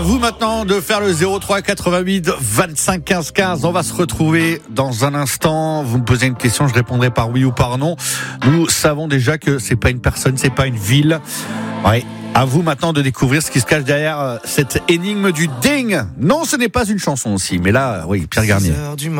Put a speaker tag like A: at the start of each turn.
A: À vous maintenant de faire le 03 88 25 15 15. On va se retrouver dans un instant. Vous me posez une question, je répondrai par oui ou par non. Nous savons déjà que c'est pas une personne, c'est pas une ville. Ouais. À vous maintenant de découvrir ce qui se cache derrière cette énigme du ding. Non, ce n'est pas une chanson aussi, mais là, oui, Pierre Garnier.